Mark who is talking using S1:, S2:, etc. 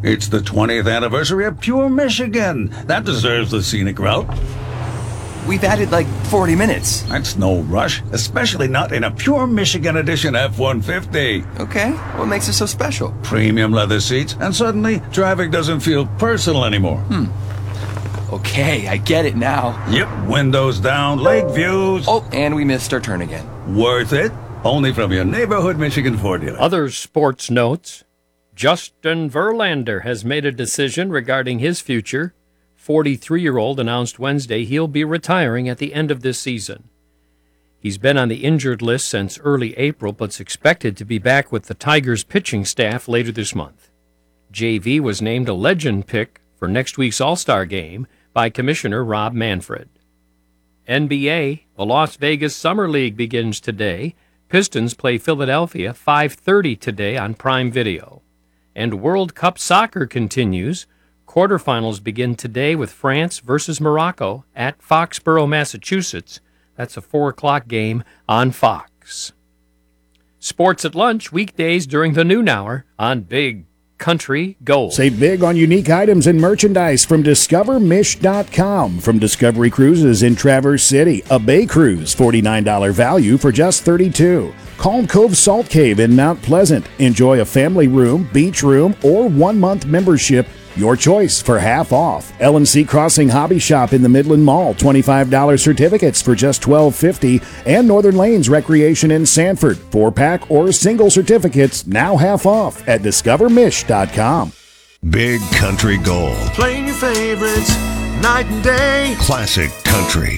S1: It's the 20th anniversary of Pure Michigan. That deserves the scenic route.
S2: We've added like 40 minutes.
S1: That's no rush, especially not in a Pure Michigan Edition F-150.
S2: Okay, what makes it so special?
S1: Premium leather seats, and suddenly traffic doesn't feel personal anymore.
S2: Okay, I get it now.
S1: Yep, windows down, lake views.
S2: Oh, and we missed our turn again.
S1: Worth it? Only from your neighborhood Michigan Ford dealer.
S3: Other sports notes. Justin Verlander has made a decision regarding his future. 43-year-old announced Wednesday he'll be retiring at the end of this season. He's been on the injured list since early April, but's expected to be back with the Tigers pitching staff later this month. JV was named a legend pick for next week's All-Star game by Commissioner Rob Manfred. NBA, the Las Vegas Summer League begins today. Pistons play Philadelphia 5:30 today on Prime Video. And World Cup soccer continues. Quarterfinals begin today with France versus Morocco at Foxborough, Massachusetts. That's a 4 o'clock game on Fox. Sports at lunch, weekdays during the noon hour on Big Country Gold.
S4: Save big on unique items and merchandise from DiscoverMish.com. From Discovery Cruises in Traverse City, a Bay Cruise, $49 value for just $32. Calm Cove Salt Cave in Mount Pleasant. Enjoy a family room, beach room, or 1-month membership. Your choice for half off. L&C Crossing Hobby Shop in the Midland Mall, $25 certificates for just $12.50. And Northern Lanes Recreation in Sanford, 4-pack or single certificates now half off at DiscoverMish.com.
S5: Big Country Gold.
S6: Playing your favorites night and day.
S5: Classic country.